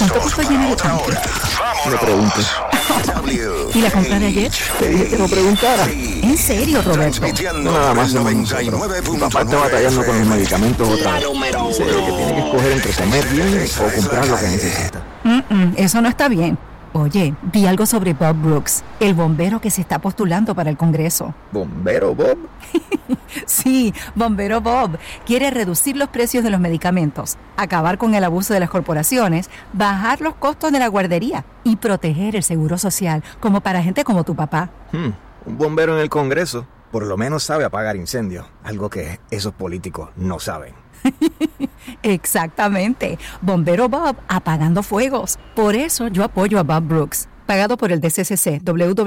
¿Cuánto costó llenar el tanque? Me pregunto. ¿Y la compra de ayer? Te dije que no preguntara. ¿En serio, Roberto? No, nada más somos nosotros. Mi papá está batallando con los medicamentos otra vez. Dice que tiene que escoger entre comer bien o comprar lo que necesita. Eso no está bien. Oye, vi algo sobre Bob Brooks, el bombero que se está postulando para el Congreso. ¿Bombero Bob? Sí, Bombero Bob quiere reducir los precios de los medicamentos, acabar con el abuso de las corporaciones, bajar los costos de la guardería y proteger el seguro social, como para gente como tu papá. Un bombero en el Congreso por lo menos sabe apagar incendios, algo que esos políticos no saben. Exactamente, Bombero Bob apagando fuegos. Por eso yo apoyo a Bob Brooks. Pagado por el DCCC,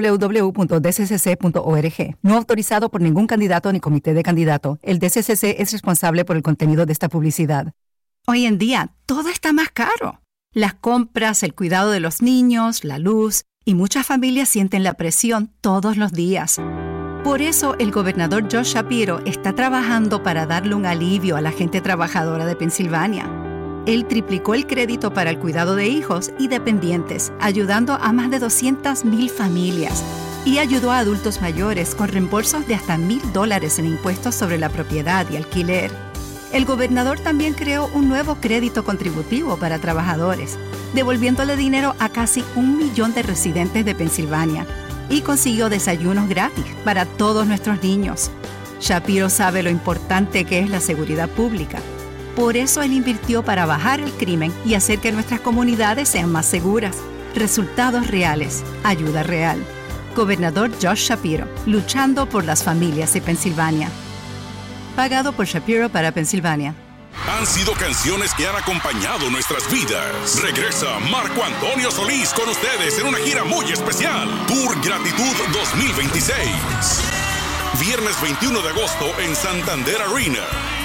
www.dccc.org. No autorizado por ningún candidato ni comité de candidato. El DCCC es responsable por el contenido de esta publicidad. Hoy en día, todo está más caro. Las compras, el cuidado de los niños, la luz, y muchas familias sienten la presión todos los días. Por eso, el gobernador Josh Shapiro está trabajando para darle un alivio a la gente trabajadora de Pensilvania. Él triplicó el crédito para el cuidado de hijos y dependientes, ayudando a más de 200,000 familias. Y ayudó a adultos mayores con reembolsos de hasta $1,000 en impuestos sobre la propiedad y alquiler. El gobernador también creó un nuevo crédito contributivo para trabajadores, devolviéndole dinero a casi 1 millón de residentes de Pensilvania. Y consiguió desayunos gratis para todos nuestros niños. Shapiro sabe lo importante que es la seguridad pública. Por eso él invirtió para bajar el crimen y hacer que nuestras comunidades sean más seguras. Resultados reales, ayuda real. Gobernador Josh Shapiro, luchando por las familias de Pensilvania. Pagado por Shapiro para Pensilvania. Han sido canciones que han acompañado nuestras vidas. Regresa Marco Antonio Solís con ustedes en una gira muy especial. Tour Gratitud 2026. Viernes 21 de agosto en Santander Arena.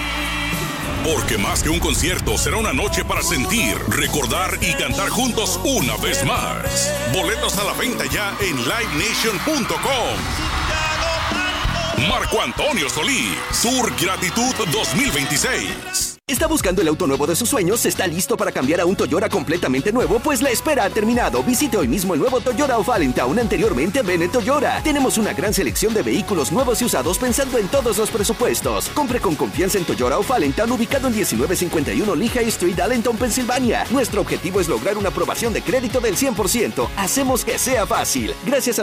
Porque más que un concierto, será una noche para sentir, recordar y cantar juntos una vez más. Boletos a la venta ya en livenation.com. Marco Antonio Solís, Tour Gratitud 2026. ¿Está buscando el auto nuevo de sus sueños? ¿Está listo para cambiar a un Toyota completamente nuevo? Pues la espera ha terminado. Visite hoy mismo el nuevo Toyota of Allentown, anteriormente Bennett Toyota. Tenemos una gran selección de vehículos nuevos y usados pensando en todos los presupuestos. Compre con confianza en Toyota of Allentown, ubicado en 1951 Lehigh Street, Allentown, Pensilvania. Nuestro objetivo es lograr una aprobación de crédito del 100%. Hacemos que sea fácil. Gracias a